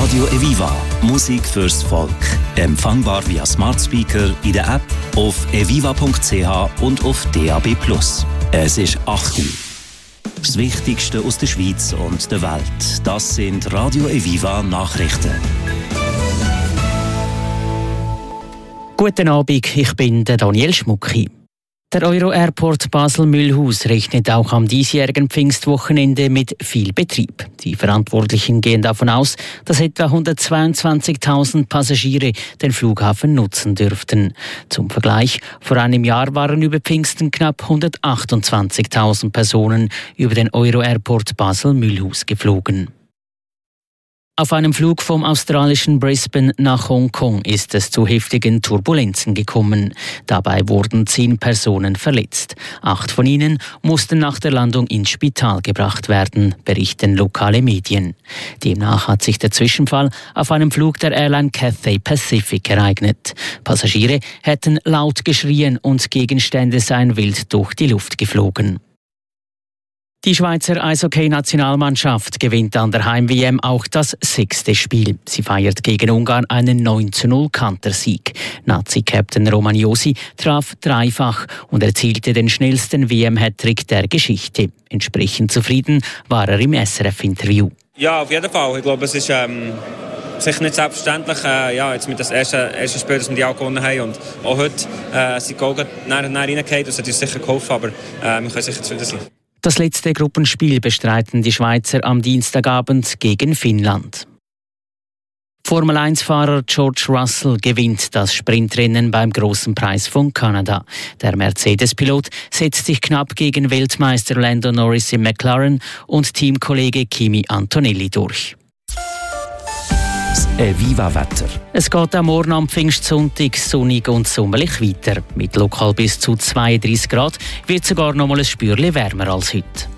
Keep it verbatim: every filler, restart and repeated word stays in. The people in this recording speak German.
Radio Eviva. Musik fürs Volk. Empfangbar via Smart Speaker, in der App, auf eviva punkt c h und auf D A B plus. Es ist acht Uhr. Das Wichtigste aus der Schweiz und der Welt. Das sind Radio Eviva Nachrichten. Guten Abend, ich bin der Daniel Schmucki. Der Euro-Airport Basel-Mühlhaus rechnet auch am diesjährigen Pfingstwochenende mit viel Betrieb. Die Verantwortlichen gehen davon aus, dass etwa hundertzweiundzwanzigtausend Passagiere den Flughafen nutzen dürften. Zum Vergleich, vor einem Jahr waren über Pfingsten knapp hundertachtundzwanzigtausend Personen über den Euro-Airport Basel-Mühlhaus geflogen. Auf einem Flug vom australischen Brisbane nach Hongkong ist es zu heftigen Turbulenzen gekommen. Dabei wurden zehn Personen verletzt. Acht von ihnen mussten nach der Landung ins Spital gebracht werden, berichten lokale Medien. Demnach hat sich der Zwischenfall auf einem Flug der Airline Cathay Pacific ereignet. Passagiere hätten laut geschrien und Gegenstände seien wild durch die Luft geflogen. Die Schweizer Eishockey-Nationalmannschaft gewinnt an der Heim-W M auch das sechste Spiel. Sie feiert gegen Ungarn einen neun zu null Kantersieg. Nazi-Captain Roman Josi traf dreifach und erzielte den schnellsten W M-Hattrick der Geschichte. Entsprechend zufrieden war er im S R F-Interview. Ja, auf jeden Fall. Ich glaube, es ist ähm, sicher nicht selbstverständlich, äh, ja, jetzt mit das erste, erste Spiel, dass wir die auch gewonnen haben. Und auch heute äh, sind die Goal näher und näher reingefallen. Das hat uns sicher geholfen, aber äh, wir können sicher zufrieden sein. Das letzte Gruppenspiel bestreiten die Schweizer am Dienstagabend gegen Finnland. Formel eins Fahrer George Russell gewinnt das Sprintrennen beim Großen Preis von Kanada. Der Mercedes-Pilot setzt sich knapp gegen Weltmeister Lando Norris im McLaren und Teamkollege Kimi Antonelli durch. Das Eviva-Wetter. Es geht am Morgen am Pfingstsonntag sonnig und sommerlich weiter. Mit lokal bis zu zweiunddreißig Grad wird sogar noch mal ein Spürchen wärmer als heute.